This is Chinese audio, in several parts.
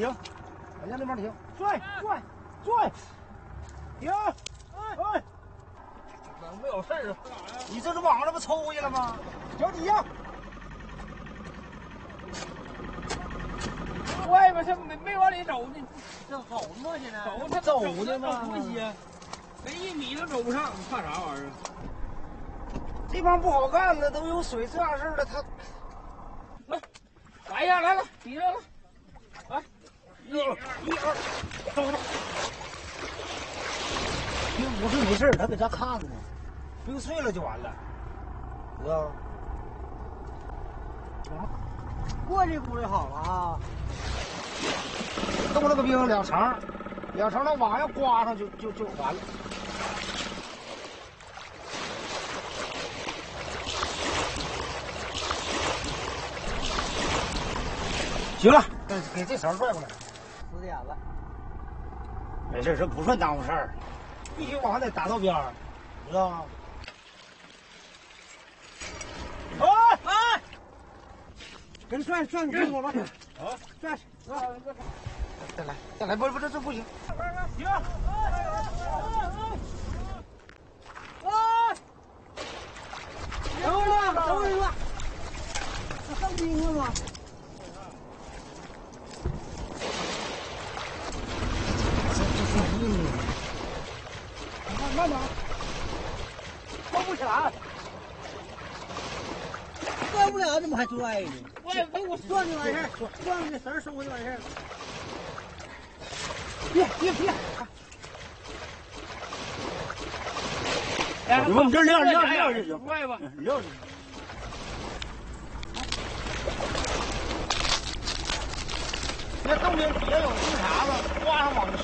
停，往那边停，拽，停，哎， 怎么没有事儿啊？ 你这是往这不抽回去了吗？脚底下。 外边是没往里走呢， 这走呢现在。 走他走的吗走不些，连1米都走不上，你怕啥玩意儿？ 地方不好干了，都有水这样式的，他来呀，来了，底上了，来，1、2，走。 冰不是没事，他搁家看呢，冰碎了就完了，知道吗？ 过这步就好了啊。 冻了个冰2层，那瓦要刮上就完了。行了，给这绳拽过来。 4点了， 没事，这不算耽误事儿，必须往上得打到边儿，知道吗？ 哎，给你转你屁股吧。 啊， 转， 再来，不，这不行。 行。 等会儿吧，这上冰了吗？ 慢点， 收不起来，拽不了怎么还拽呢？我转就完事儿，转给绳收回就完事儿了。别！ 你往这撂就行， 快吧， 撂就行。那洞边底下有冰碴子，刮上往这去。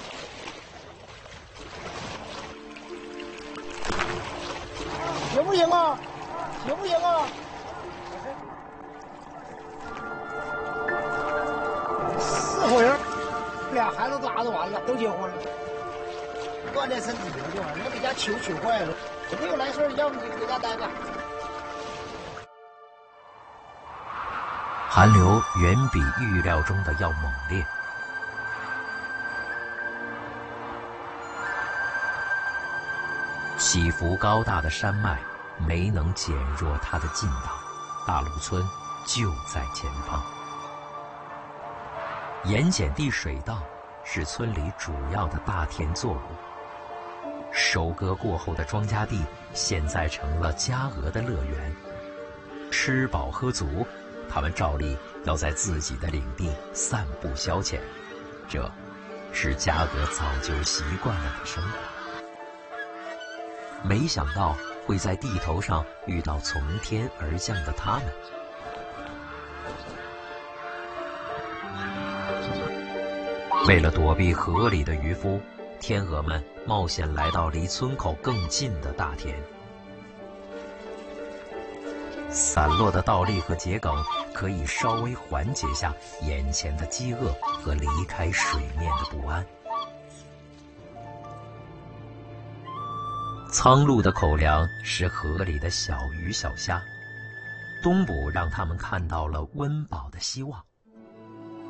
行不行啊？4口人，2孩子拉就完了，都结婚了，锻炼身体的地方，人给家取坏了，没有来事，要不你搁家待吧。 寒流远比预料中的要猛烈。起伏高大的山脉没能减弱它的劲道，大路村就在前方。盐碱地水稻是村里主要的大田作物，收割过后的庄稼地现在成了家鹅的乐园。吃饱喝足，他们照例要在自己的领地散步消遣，这是家鹅早就习惯了的生活。没想到会在地头上遇到从天而降的他们。为了躲避河里的渔夫，天鹅们冒险来到离村口更近的大田。散落的稻粒和桔梗可以稍微缓解下眼前的饥饿和离开水面的不安。苍鹭的口粮是河里的小鱼小虾，东捕让他们看到了温饱的希望。